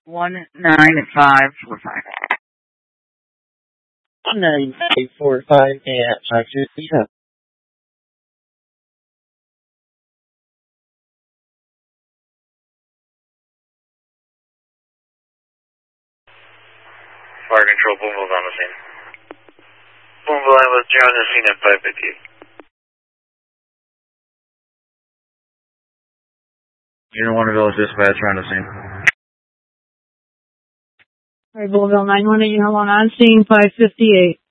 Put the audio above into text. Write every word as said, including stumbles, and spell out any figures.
One nine five four five. One nine five four five at five fifty seven. Fire control, Boonville's on the scene. Boonville, I was on the scene at five fifty. Unit one Village Dispatch on the scene. Alright, Boonville nine one eight, Unit one on scene, five fifty-eight.